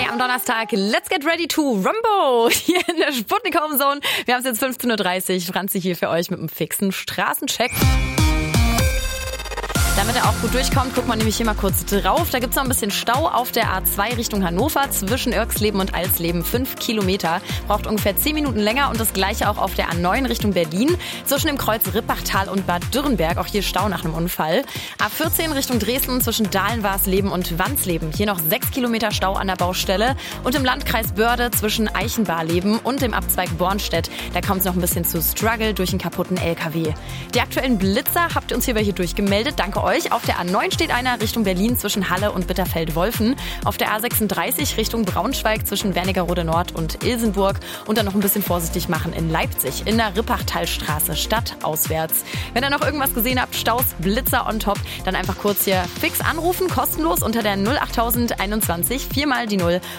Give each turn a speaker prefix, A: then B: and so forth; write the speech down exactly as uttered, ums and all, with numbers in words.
A: Hey, am Donnerstag, let's get ready to Rumbo hier in der Sputnik Home Zone. Wir haben es jetzt fünfzehn Uhr dreißig. Franzi hier für euch mit einem fixen Straßencheck. Damit er auch gut durchkommt, guckt man nämlich hier mal kurz drauf. Da gibt's noch ein bisschen Stau auf der A zwei Richtung Hannover zwischen Irxleben und Alsleben. Fünf Kilometer. Braucht ungefähr zehn Minuten länger und das gleiche auch auf der A neun Richtung Berlin. Zwischen dem Kreuz Rippachtal und Bad Dürrenberg. Auch hier Stau nach einem Unfall. A vierzehn Richtung Dresden zwischen Dahlen-Warsleben und Wansleben. Hier noch sechs Kilometer Stau an der Baustelle. Und im Landkreis Börde zwischen Eichenbarleben und dem Abzweig Bornstedt. Da kommt es noch ein bisschen zu Struggle durch einen kaputten L K W. Die aktuellen Blitzer habt ihr uns hier welche durchgemeldet. Danke euch. Auf der A neun steht einer Richtung Berlin zwischen Halle und Bitterfeld-Wolfen. Auf der A sechsunddreißig Richtung Braunschweig zwischen Wernigerode Nord und Ilsenburg. Und dann noch ein bisschen vorsichtig machen in Leipzig in der Rippachtalstraße stadtauswärts. Wenn ihr noch irgendwas gesehen habt, Staus, Blitzer on top, dann einfach kurz hier fix anrufen, kostenlos unter der null acht null null einundzwanzig, viermal die Null